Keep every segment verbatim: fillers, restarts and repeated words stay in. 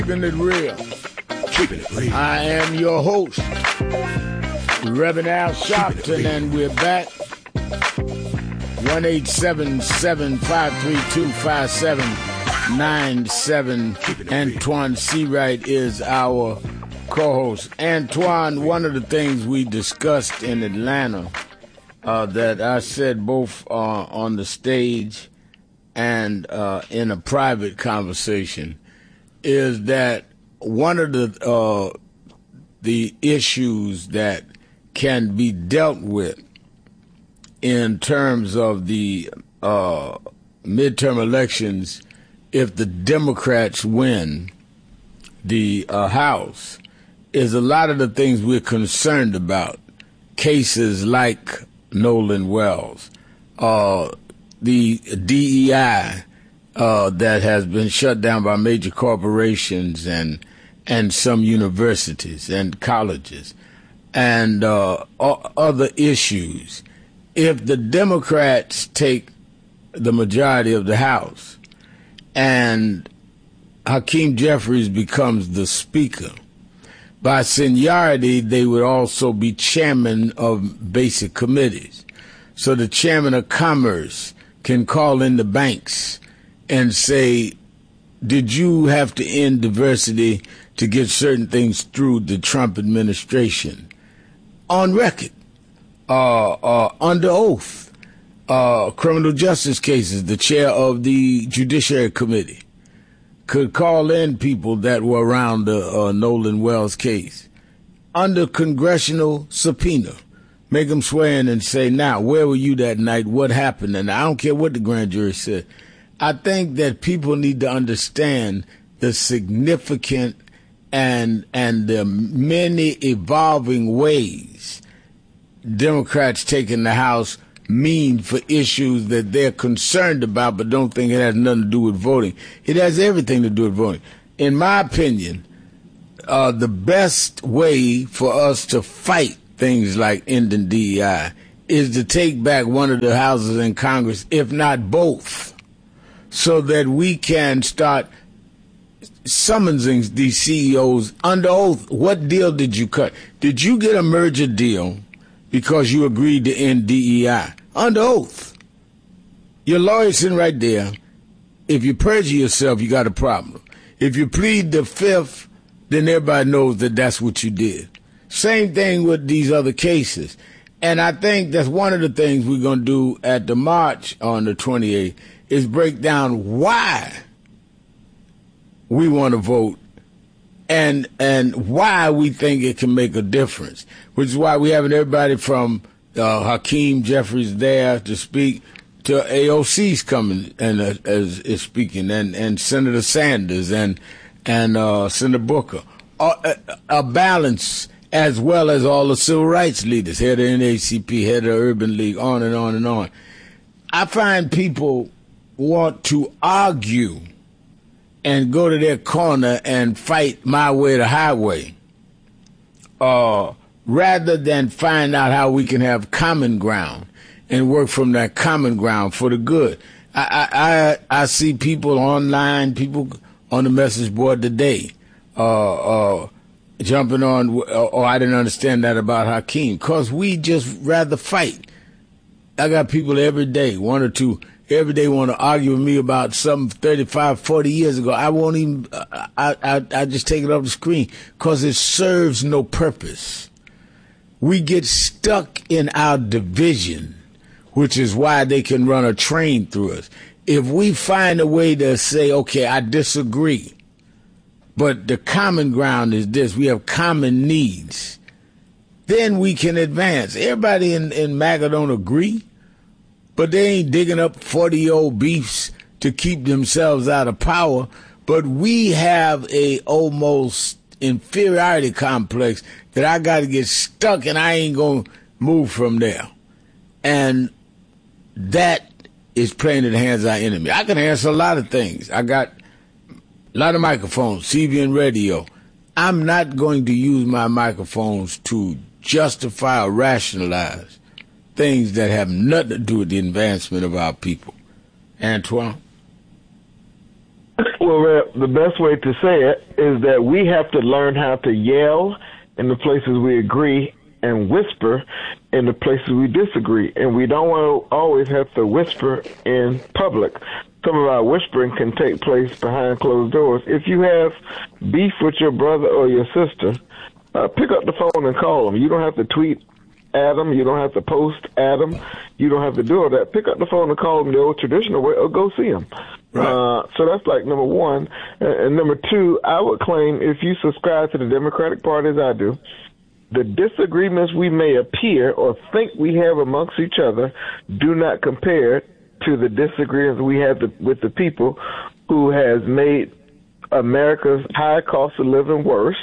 Keeping it real. Keeping it real. I am your host, Reverend Al Sharpton, and we're back. one eight seven seven, five three two, five seven nine seven. Antoine Seawright is our co-host. Antoine, one of the things we discussed in Atlanta uh, that I said both uh, on the stage and uh, in a private conversation is that one of the uh, the issues that can be dealt with in terms of the uh, midterm elections, if the Democrats win the uh, House, is a lot of the things we're concerned about. Cases like Nolan Wells, uh, the D E I uh, that has been shut down by major corporations and and some universities and colleges, and uh, other issues. If the Democrats take the majority of the House and Hakeem Jeffries becomes the Speaker, by seniority, they would also be chairman of basic committees. So the chairman of Commerce can call in the banks and say, did you have to end diversity to get certain things through the Trump administration? On record, uh, uh, under oath, uh, criminal justice cases, the chair of the Judiciary Committee could call in people that were around the uh, Nolan Wells case under congressional subpoena, make them swear in and say, now, where were you that night? What happened? And I don't care what the grand jury said. I think that people need to understand the significant and and the many evolving ways Democrats taking the House mean for issues that they're concerned about but don't think it has nothing to do with voting. It has everything to do with voting. In my opinion, uh, the best way for us to fight things like ending D E I is to take back one of the houses in Congress, if not both, so that we can start summoning these C E Os under oath. What deal did you cut? Did you get a merger deal because you agreed to end D E I? Under oath. Your lawyer's sitting right there. If you perjure yourself, you got a problem. If you plead the fifth, then everybody knows that that's what you did. Same thing with these other cases. And I think that's one of the things we're going to do at the march on the twenty-eighth is break down why we want to vote and and why we think it can make a difference, which is why we having everybody from uh, Hakeem Jeffries there to speak, to A O C's coming and uh, is, is speaking, and, and Senator Sanders and and uh, Senator Booker, a, a balance, as well as all the civil rights leaders, head of N double A C P, head of Urban League, on and on and on. I find people want to argue and go to their corner and fight my way the highway, uh, rather than find out how we can have common ground and work from that common ground for the good. I, I, I, I see people online, people on the message board today, uh, uh, jumping on, oh, I didn't understand that about Hakeem, because we just rather fight. I got people every day, one or two, every day want to argue with me about something thirty-five, forty years ago. I won't even, I, I, I just take it off the screen because it serves no purpose. We get stuck in our division, which is why they can run a train through us. If we find a way to say, okay, I disagree, but the common ground is this, we have common needs, then we can advance. Everybody in, in MAGA don't agree, but they ain't digging up forty-year-old beefs to keep themselves out of power. But we have a almost inferiority complex that I got to get stuck and I ain't going to move from there. And that is playing in the hands of our enemy. I can answer a lot of things. I got a lot of microphones, T V and radio. I'm not going to use my microphones to justify or rationalize things that have nothing to do with the advancement of our people. Antoine? Well, Well, Rep, the best way to say it is that we have to learn how to yell in the places we agree and whisper in the places we disagree. And we don't want to always have to whisper in public. Some of our whispering can take place behind closed doors. If you have beef with your brother or your sister, uh, pick up the phone and call them. You don't have to tweet at them. You don't have to post at them. You don't have to do all that. Pick up the phone and call them the old traditional way or go see them. Right. Uh, so that's like number one. And, and number two, I would claim if you subscribe to the Democratic Party as I do, the disagreements we may appear or think we have amongst each other do not compare to the disagreements we have to, with the people who has made America's high cost of living worse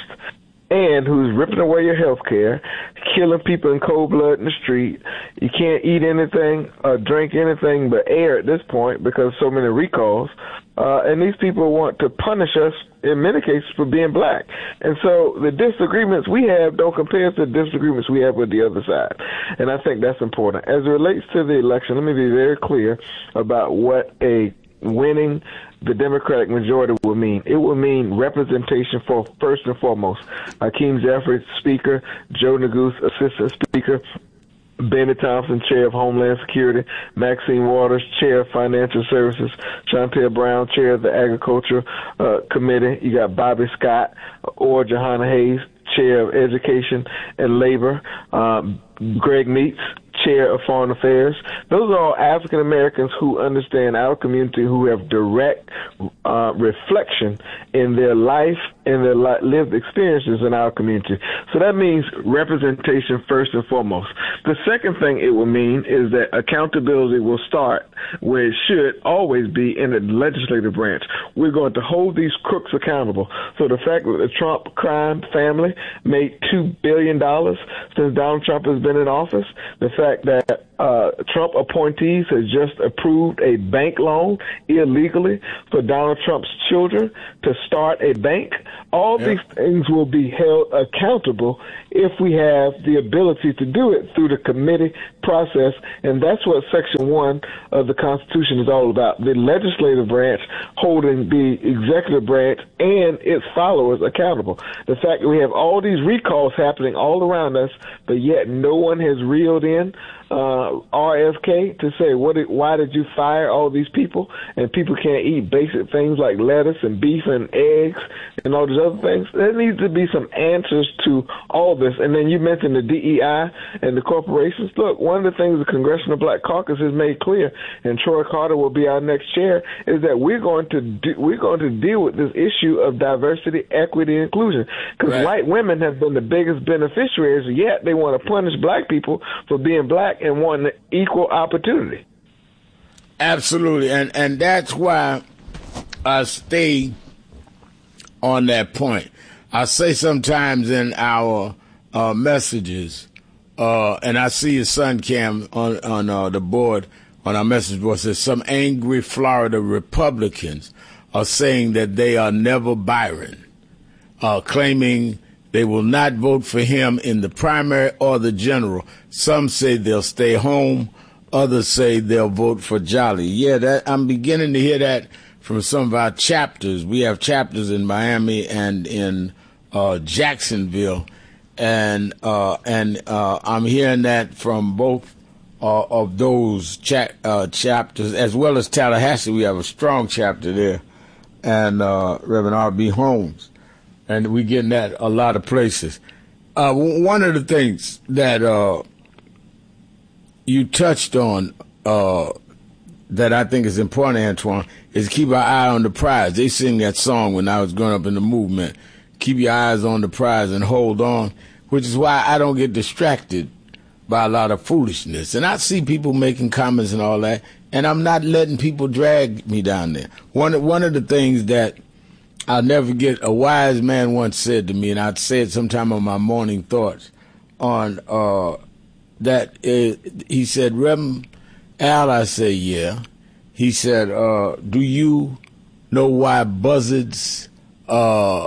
and who's ripping away your health care, killing people in cold blood in the street. You can't eat anything or drink anything but air at this point because so many recalls. Uh, and these people want to punish us in many cases for being black. And so the disagreements we have don't compare to the disagreements we have with the other side. And I think that's important. As it relates to the election, let me be very clear about what a winning the Democratic majority will mean. It will mean representation for, first and foremost, Hakeem Jeffries, Speaker, Joe Neguse, Assistant Speaker, Benny Thompson, Chair of Homeland Security, Maxine Waters, Chair of Financial Services, Chantel Brown, Chair of the Agriculture uh, Committee. You got Bobby Scott or Johanna Hayes, Chair of Education and Labor, um, Greg Meeks, Chair of Foreign Affairs. Those are all African Americans who understand our community, who have direct uh, reflection in their life and their li- lived experiences in our community. So that means representation first and foremost. The second thing it will mean is that accountability will start where it should always be in the legislative branch. We're going to hold these crooks accountable. So the fact that the Trump crime family made two billion dollars since Donald Trump has been in office, the fact that uh, Trump appointees has just approved a bank loan illegally for Donald Trump's children to start a bank, all yep. these things will be held accountable if we have the ability to do it through the committee process. And that's what Section one of the Constitution is all about, the legislative branch holding the executive branch and its followers accountable. The fact that we have all these recalls happening all around us, but yet no one has reeled in uh, R F K to say, what? Did, why did you fire all these people? And people can't eat basic things like lettuce and beef and eggs and all these other things. There needs to be some answers to all this. And then you mentioned the D E I and the corporations. Look, one of the things the Congressional Black Caucus has made clear, and Troy Carter will be our next chair, is that we're going to do, we're going to deal with this issue of diversity, equity, and inclusion. Because right. white women have been the biggest beneficiaries, yet they want to punish black people for being black and wanting equal opportunity. Absolutely, and and that's why I stay on that point. I say sometimes in our uh, messages, uh, and I see your son Cam on on uh, the board on our message board says some angry Florida Republicans are saying that they are never Byron, uh, claiming they will not vote for him in the primary or the general. Some say they'll stay home. Others say they'll vote for Jolly. Yeah, that I'm beginning to hear that from some of our chapters. We have chapters in Miami and in uh, Jacksonville, and uh, and uh, I'm hearing that from both uh, of those cha- uh, chapters, as well as Tallahassee. We have a strong chapter there, and uh, Reverend R B Holmes. And we getting that a lot of places. Uh, one of the things that uh, you touched on uh, that I think is important, Antoine, is keep our eye on the prize. They sing that song when I was growing up in the movement. Keep your eyes on the prize and hold on, which is why I don't get distracted by a lot of foolishness. And I see people making comments and all that, and I'm not letting people drag me down there. One, one of the things that I'll never forget, a wise man once said to me, and I'd say it sometime on my morning thoughts, on uh, that uh, he said, Reverend Al, I say, yeah. He said, uh, do you know why buzzards uh,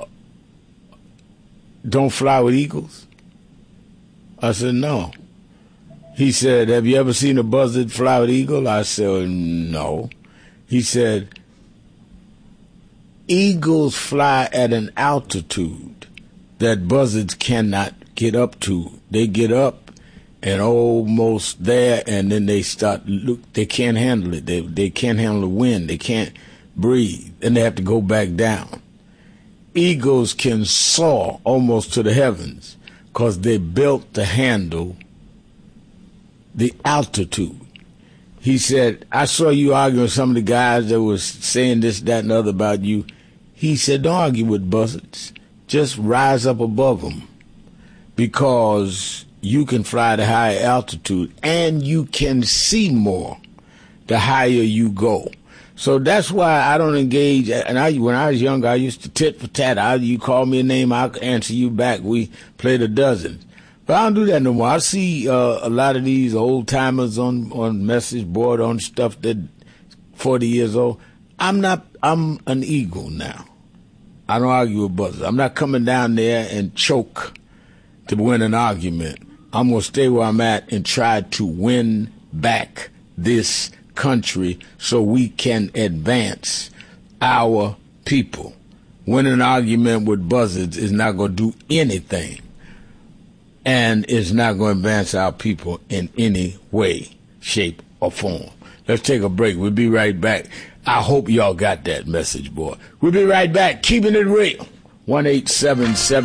don't fly with eagles? I said, no. He said, have you ever seen a buzzard fly with eagle? I said, no. He said, Eagles fly at an altitude that buzzards cannot get up to. They get up and almost there, and then they start look. They can't handle it. They they can't handle the wind. They can't breathe, and they have to go back down. Eagles can soar almost to the heavens because they built to handle the altitude. He said, I saw you arguing with some of the guys that was saying this, that, and the other about you. He said, don't argue with buzzards. Just rise up above them, because you can fly to higher altitude and you can see more the higher you go. So that's why I don't engage. And I, when I was younger, I used to tit for tat. I, you call me a name, I'll answer you back. We played a dozen. But I don't do that no more. I see uh, a lot of these old timers on, on message board on stuff that forty years old. I'm not, I'm an eagle now. I don't argue with buzzards. I'm not coming down there and choke to win an argument. I'm going to stay where I'm at and try to win back this country so we can advance our people. Winning an argument with buzzards is not going to do anything, and it's not going to advance our people in any way, shape, or form. Let's take a break. We'll be right back. I hope y'all got that message, boy. We'll be right back. Keeping it real. one eight seven seven